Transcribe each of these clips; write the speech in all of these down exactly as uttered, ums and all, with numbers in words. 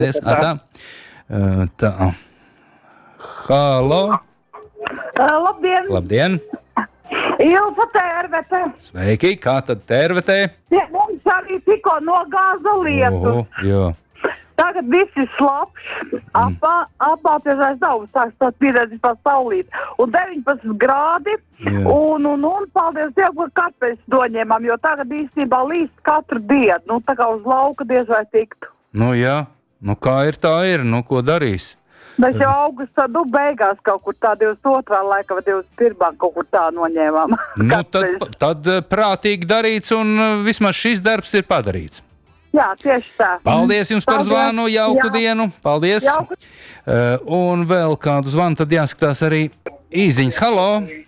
Tā. Tā. Halo. Labdien. Labdien. Ilza Tērvete. Sveiki, kā tad Tērvetē? Ja, mums arī tikko nogāza lietu. Oho, jā. Tagad viss ir slapš. Apā, apāties aiz nav, sāks tās pieredzes pa saulīt. Un deviņpadsmit grādi. Jā. Un, un, un paldies Dievam, ka karpēs doņēmām, jo tagad īstenībā līst katru dienu. Nu, tā kā uz lauka diez vai tiktu. Nu jā, nu kā ir tā ir, nu ko darīs? Mēs jau augustā, nu, beigās kaut kur tā divdesmit otrā laika vai divdesmit pirmā kaut kur tā noņēmām. Nu, tad, tad prātīgi darīts un vismaz šis darbs ir padarīts. Jā, tieši tā. Paldies jums par Paldies. zvanu, jauku Jā. dienu. Paldies. Jauku. Uh, un vēl kādu zvanu, tad jāskatās arī īziņas. Halo!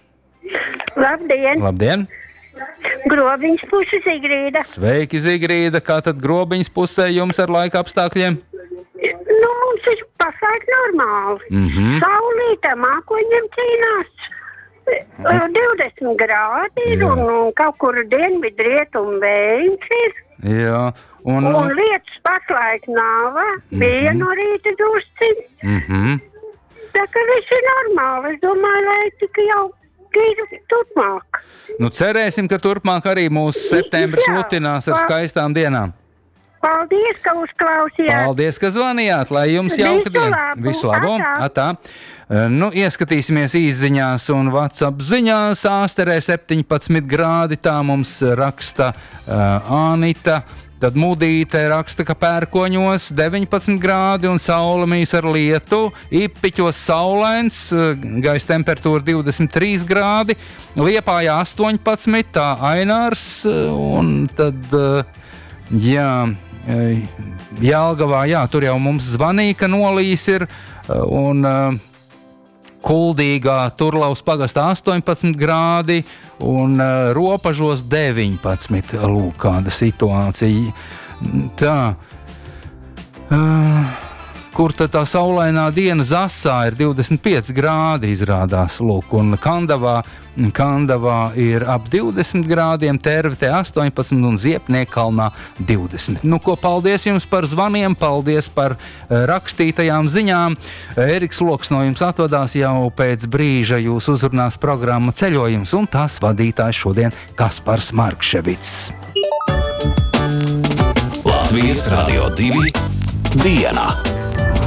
Labdien! Labdien! Grobiņas puse Zigrīda. Sveiki, Zigrīda! Kā tad grobiņas pusē jums ar laika apstākļiem? Nu, mums ir pašlaik normāli. Mhm. Saulītā mākoņiem cīnās. divdesmit grādi ir Jā. un, un kaut kur dienvidu rietumu vējums ir. Jā. Un, Un lietas pašlaik nav. Bija no rīta drusciņi. mhm. Tā kā viss ir normāli. Es domāju, lai tikai jau ir turpmāk. Nu, cerēsim, ka turpmāk arī mūsu septembris Jā. lutinās ar skaistām dienām. Paldies, ka uzklausījāt. Paldies, ka zvanījāt, lai jums jauka Visu diena. labu. Visu labu. Atā. Atā. Uh, Nu, ieskatīsimies īsziņās un WhatsApp ziņās. Āsterē septiņpadsmit grādi, tā mums raksta uh, Anita. Tad Mudīte raksta, ka Pērkoņos deviņpadsmit grādi un saule mīs ar lietu. Ipiķos saulains, uh, gaisa temperatūra divdesmit trīs grādi. Liepājā astoņpadsmit, tā Ainārs. uh, Un tad, uh, jā... Jelgavā, jā, tur jau mums zvanīja, ka nolīs ir, un uh, Kuldīgā Turlavas pagastā astoņpadsmit grādi, un uh, Ropažos deviņpadsmit. Lūk, kāda situācija. Tā. Uh, kur tad tā saulainā diena Zasā ir divdesmit pieci grādi izrādās, lūk, un Kandavā, Kandavā ir ap divdesmit grādiem, Tērvetē astoņpadsmit un Ziepniekalnā divdesmit. Nu, ko, paldies jums par zvaniem, paldies par uh, rakstītajām ziņām. Eriks Loks no jums atvadās, jau pēc brīža jūs uzrunās programma Ceļojums, un tās vadītājs šodien Kaspars Markševits. Latvijas Radio divi diena.